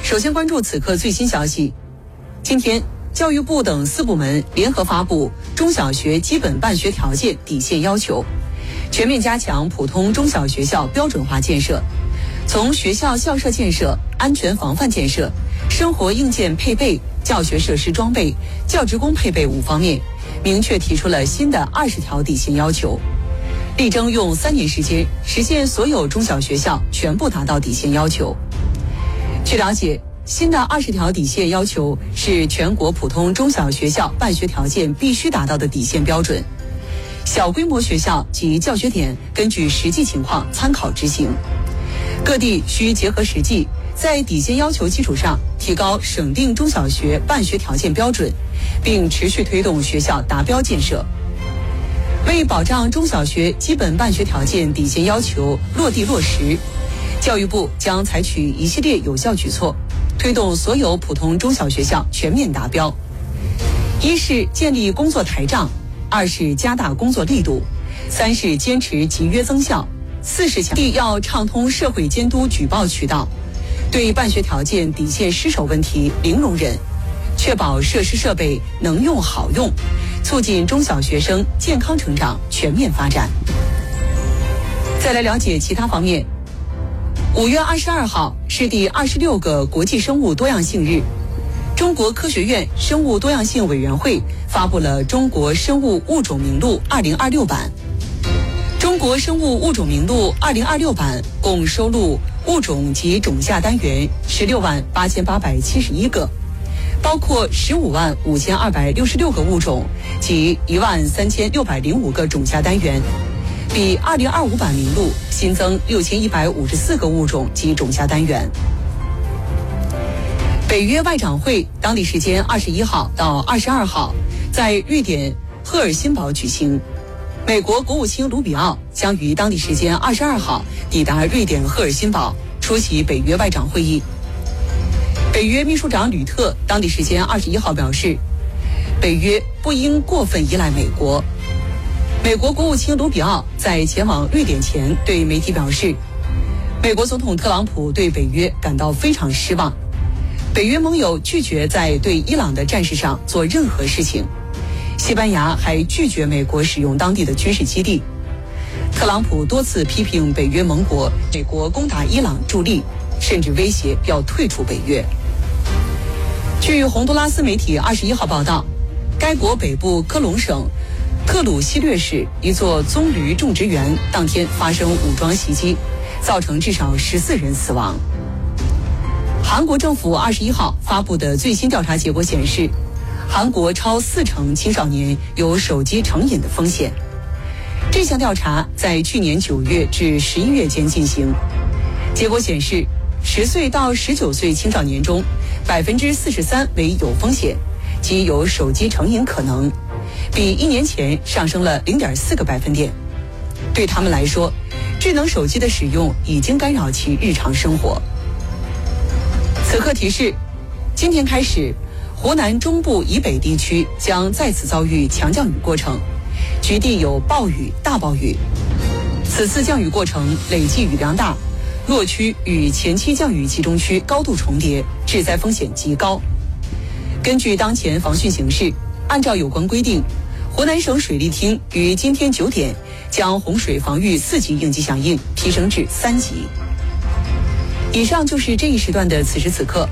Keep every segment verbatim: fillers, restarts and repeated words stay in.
首先关注此刻最新消息。今天，教育部等四部门联合发布中小学基本办学条件底线要求，全面加强普通中小学校标准化建设。从学校校舍建设、安全防范建设、生活硬件配备、教学设施装备、教职工配备五方面，明确提出了新的二十条底线要求，力争用三年时间实现所有中小学校全部达到底线要求。据了解，新的二十条底线要求是全国普通中小学校办学条件必须达到的底线标准，小规模学校及教学点根据实际情况参考执行。各地需结合实际，在底线要求基础上提高省定中小学办学条件标准，并持续推动学校达标建设。为保障中小学基本办学条件底线要求落地落实，教育部将采取一系列有效举措，推动所有普通中小学校全面达标。一是建立工作台账，二是加大工作力度，三是坚持集约增效，四是强调要畅通社会监督举报渠道，对办学条件底线失守问题零容忍，确保设施设备能用好用，促进中小学生健康成长全面发展。再来了解其他方面。五月二十二号是第二十六个国际生物多样性日，中国科学院生物多样性委员会发布了《中国生物物种名录二零二六版》。中国生物物种名录二零二六版共收录物种及种下单元十六万八千八百七十一个，包括十五万五千二百六十六个物种及一万三千六百零五个种下单元，比二零二五版名录新增六千一百五十四个物种及种下单元。北约外长会当地时间二十一号到二十二号在瑞典赫尔辛堡举行。美国国务卿卢比奥将于当地时间二十二号抵达瑞典赫尔辛堡，出席北约外长会议。北约秘书长吕特当地时间二十一号表示，北约不应过分依赖美国。美国国务卿卢比奥在前往瑞典前对媒体表示，美国总统特朗普对北约感到非常失望，北约盟友拒绝在对伊朗的战事上做任何事情。西班牙还拒绝美国使用当地的军事基地。特朗普多次批评北约盟国美国攻打伊朗助力，甚至威胁要退出北约。据洪都拉斯媒体二十一号报道，该国北部科隆省特鲁西略市一座棕榈种植园当天发生武装袭击，造成至少十四人死亡。韩国政府二十一号发布的最新调查结果显示，韩国超四成青少年有手机成瘾的风险。这项调查在去年九月至十一月间进行，结果显示，十岁到十九岁青少年中，百分之四十三为有风险，即有手机成瘾可能，比一年前上升了零点四个百分点。对他们来说，智能手机的使用已经干扰其日常生活。此刻提示，今天开始，湖南中部以北地区将再次遭遇强降雨过程，局地有暴雨、大暴雨。此次降雨过程累计雨量大，落区与前期降雨集中区高度重叠，致灾风险极高。根据当前防汛形势，按照有关规定，湖南省水利厅于今天九点将洪水防御四级应急响应提升至三级。以上就是这一时段的此时此刻。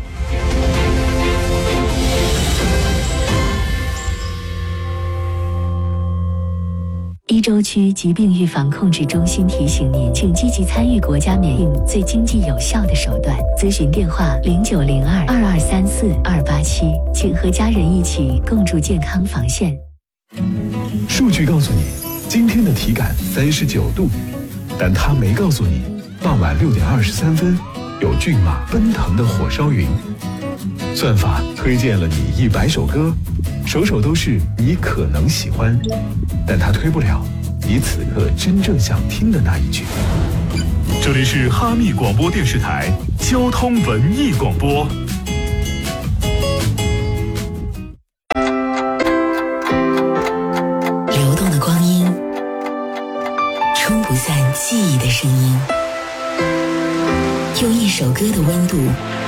一州区疾病预防控制中心提醒您，请积极参与国家免疫最经济有效的手段。咨询电话零九零二二二三四二八七，请和家人一起共筑健康防线。 数据告诉你，今天的体感三十九度，但它没告诉你，傍晚六点二十三分，有骏马奔腾的火烧云。算法推荐了你一百首歌，首首都是你可能喜欢，但它推不了你此刻真正想听的那一句。 这里是哈密广播电视台交通文艺广播。 流动的光阴，冲不散记忆的声音，用一首歌的温度